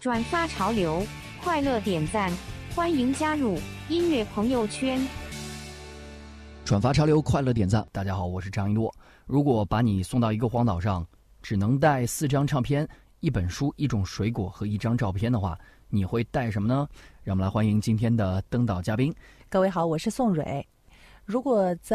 转发潮流，快乐点赞，欢迎加入音乐朋友圈。 转发潮流，快乐点赞。大家好，我是张一诺。如果把你送到一个荒岛上，只能带4张唱片、1本书、1种水果和1张照片的话，你会带什么呢？让我们来欢迎今天的登岛嘉宾。 各位好，我是宋蕊。如果在